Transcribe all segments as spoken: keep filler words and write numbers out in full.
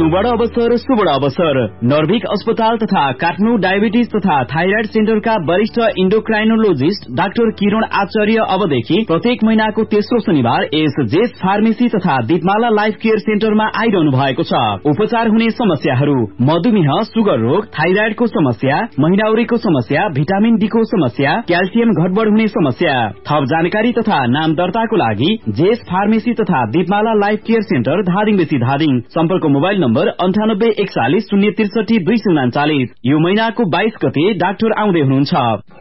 सुवर्ण अवसर सुवर्ण अवसर नर्भिक अस्पताल तथा काठमाडौँ डायबिटिज तथा थाइराइड सेन्टरका वरिष्ठ इन्डोक्राइनोलोजिस्ट डाक्टर किरण आचार्य अबदेखि प्रत्येक महिनाको तेस्रो शनिबार एस जेस फार्मेसी तथा दीपमाला लाइफ केयर सेन्टरमा आइरहनु भएको छ। उपचार हुने समस्याहरू मधुमेह, सुगर रोग, थाइराइडको समस्या, महिनाउरीको समस्या, भिटामिन डी को समस्या, क्याल्सियम घटबड हुने समस्या। थप जानकारी तथा नाम दर्ताको लागि जेस फार्मेसी तथा दीपमाला लाइफ केयर सेन्टर धादिङ बेसी धादिङ। सम्पर्क मोबाइल नम्बर अन्ठानब्बे एकचालिस शून्य त्रिसठी दुई सय उनाचालिस। यो महिनाको बाइस गते डाक्टर आउँदै हुनुहुन्छ।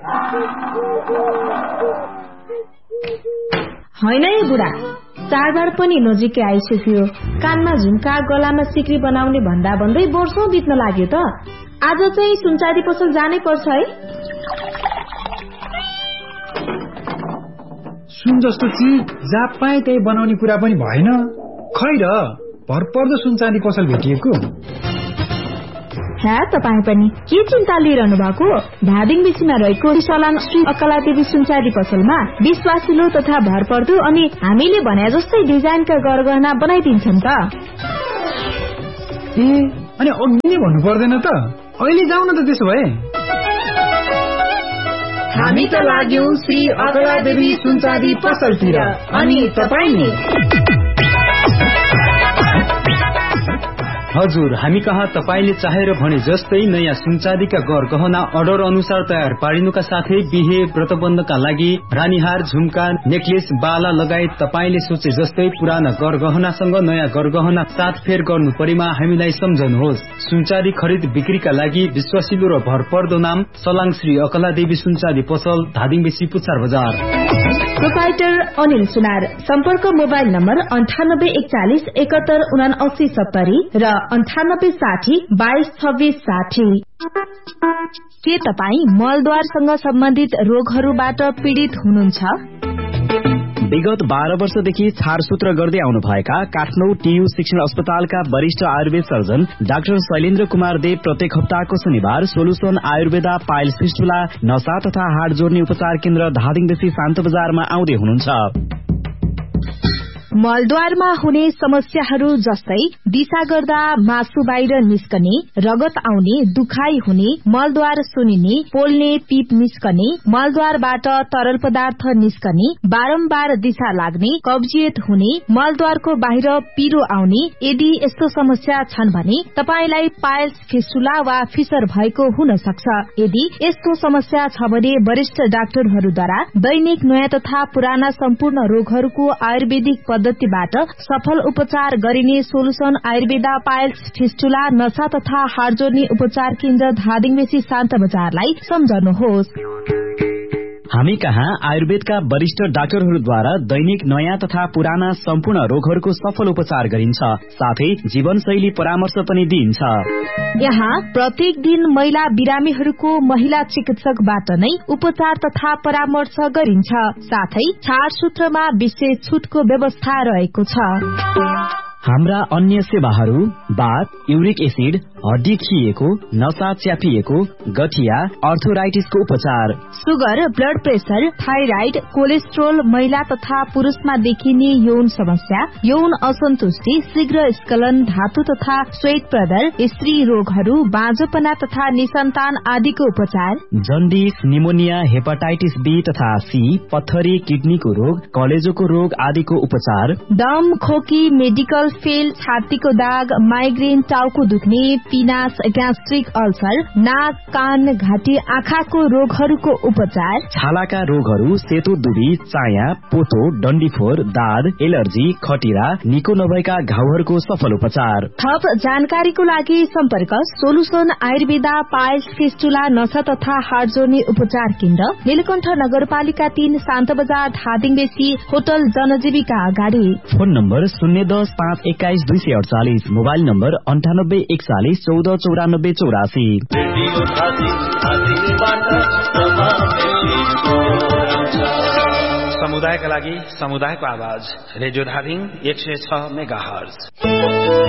होइन है बुढा, चाडबाड पनि नजिकै आइसक्यो। कानमा झुम्का, गलामा सिक्री बनाउने भन्दा भन्दै वर्षौं बित्न लाग्यो त। आज चाहिँ सुनचाँदी पसल जानै पर्छ है। सुन जस्तो चिज जहाँ पाए त्यही बनाउने कुरा पनि भएन। खै र भरपर्दो सुनचाँदी पसल भेटिएको। ह्या तपाईँ पनि के चिन्ता लिइरहनु भएको? धादिङ बेसीमा रहेको सलाङ श्री अकलादेवी सुनचाँदी पसलमा विश्वासिलो तथा भरपर्दो अनि हामीले भने जस्तै डिजाइनका गरगहना बनाइदिन्छन् त। ए अनि अघि नै भन्नु पर्दैन त? अहिले जाउँ न त त्यसो भए। हामी त लाग्यौं श्री अकलादेवी सुनचाँदी पसलतिर, अनि तपाईँ नि? हजुर, हामी कहाँ तपाईले चाहेर भने जस्तै नयाँ सुनचाँदीका गहना अर्डर अनुसार तयार पारिनुका साथै बिहे व्रतबन्धका लागि रानीहार, झुम्का, नेकलेस, बाला लगायत तपाईले सोचे जस्तै पुराना गहनासँग नयाँ गहना साथ फेर गर्नु परेमा हामीलाई सम्झनुहोस्। सुनचाँदी खरिद बिक्रीका लागि विश्वासिलो र भरपर्दो नाम सलाङ श्री अकलादेवी सुनचाँदी पसल, धादिङ बेसी, पुच्छार बजार। प्रोपाइटर अनिल सुनार। सम्पर्क मोबाइल नम्बर अन्ठानब्बे एकचालिस एकहत्तर उनासी सत्तरी र अन्ठानब्बे साठी बाइस छब्बीस साठी। के तपाईँ मलद्वारसँग सम्बन्धित रोगहरूबाट पीड़ित हुनुहुन्छ? विगत बाह्र वर्षदेखि छारसूत्र गर्दै आउनुभएका काठमाडौँ टीयू शिक्षण अस्पतालका वरिष्ठ आयुर्वेद सर्जन डाक्टर शैलेन्द्र कुमार देव प्रत्येक हप्ताको शनिबार सोलुसन आयुर्वेदा पाइल्स फिस्टुला, नसा तथा हाड जोड्ने उपचार केन्द्र धादिङ बेसी शान्त बजारमा आउँदै हुनुहुन्छ। मलद्वारमा हुने समस्याहरू जस्तै दिशा गर्दा मासु बाहिर निस्कने, रगत आउने, दुखाइ हुने, मलद्वार सुनिने, पोल्ने, पीप निस्कने, मलद्वारबाट तरल पदार्थ निस्कने, बारम्बार दिशा लाग्ने, कब्जियत हुने, मलद्वारको बाहिर पिरो आउने, यदि यस्तो समस्या छन् भने तपाईलाई पाइल्स, फिस्टुला वा फिसर भएको हुन सक्छ। यदि यस्तो समस्या छ भने वरिष्ठ डाक्टरहरूद्वारा दैनिक नयाँ तथा पुराना सम्पूर्ण रोगहरूको आयुर्वेदिक पद्धतिबाट सफल उपचार गरिने सोलुसन आयुर्वेदा पाइल्स, फिस्टुला, नसा तथा हाड जोड्ने उपचार केन्द्र धादिङ बेसी शान्त बजारलाई सम्झनुहोस्। हामी कहाँ आयुर्वेदका वरिष्ठ डाक्टरहरूद्वारा दैनिक नयाँ तथा पुराना सम्पूर्ण रोगहरूको सफल उपचार गरिन्छ, साथै जीवनशैली परामर्श पनि दिइन्छ। यहाँ प्रत्येक दिन महिला बिरामीहरूको महिला चिकित्सकबाट नै उपचार तथा परामर्श गरिन्छ, साथै छाडसूत्रमा विशेष छुटको व्यवस्था रहेको छ। हाम्रा अन्य सेवाहरू बाथ, युरिक एसिड, हड्डी खिएको, नसा च्यापिएको, गठिया, अर्थोराइटिसको उपचार, sugar, blood pressure, thyroid, cholesterol, महिला तथा पुरुषमा देखिने यौन समस्या, यौन असन्तुष्टि, शीघ्र स्खलन, धातु तथा श्वेत प्रदर, स्त्री रोगहरू, बाँझोपना तथा निसन्तान आदिको उपचार, जन्डिस, निमोनिया, हेपाटाइटिस बी तथा सी, पत्थरी, किडनीको रोग, कलेजोको रोग आदिको उपचार, दम, खोकी, मेडिकल फेल, छातीको दाग, माइग्रेन, टाउको दुख्ने, पिनास, ग्यास्ट्रिक अल्सर, नाक, कान, घाँटी, आँखाको रोगहरूको उपचार, छालाका रोगहरू, सेतो दुबी, चाया, पोतो, डन्डीफोर, दाद, एलर्जी, खटिरा, निको नभएका घाउहरूको सफल उपचार। थप जानकारीको लागि सम्पर्क सोलुसन आयुर्वेदा पाइल्स, फिस्टुला, नसा तथा हाड जोड्ने उपचार केन्द्र, नीलकण्ठ नगरपालिका तीन, शान्त बजार, धादिङ बेसी, होटल जनजीविका अगाडि। फोन नम्बर शून्य दस पाँच एक्काइस दुई सय अडचालिस, मोबाइल नम्बर अन्ठानब्बे एकचालिस चौध चौरानब्बे चौरासी। समुदायका लागि समुदायको आवाज, रेडियो धादिङ एक सय छ मेगा हर्ज।